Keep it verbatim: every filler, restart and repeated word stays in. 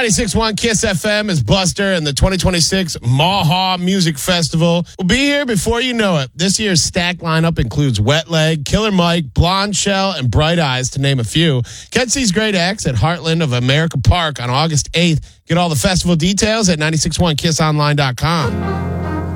ninety-six point one Kiss F M is Buster, and the twenty twenty-six Maha Music Festival will be here before you know it. This year's stacked lineup includes Wet Leg, Killer Mike, Blonde Shell, and Bright Eyes, to name a few. Catch these great acts at Heartland of America Park on August eighth. Get all the festival details at nine six one kiss online dot com.